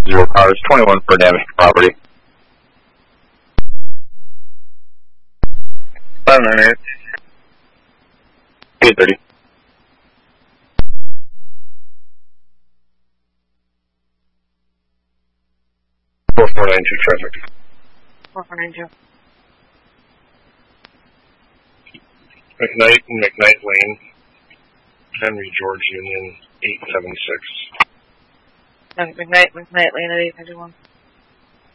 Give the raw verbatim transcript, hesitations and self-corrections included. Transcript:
zero cars, twenty-one for damage to property. five nine eight. eight thirty. four four nine two traffic. four four nine two. McKnight and McKnight Lane. Henry George Union eight seven six. Okay, McKnight, McKnight Lane at eight ninety-one.